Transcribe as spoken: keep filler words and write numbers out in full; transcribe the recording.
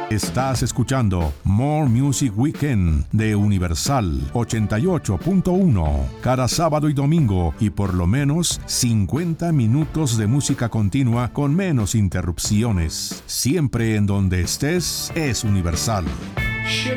Estás escuchando More Music Weekend de Universal ochenta y ocho punto uno. Cada sábado y domingo y por lo menos cincuenta minutos de música continua con menos interrupciones. Siempre en donde estés es Universal. Sugar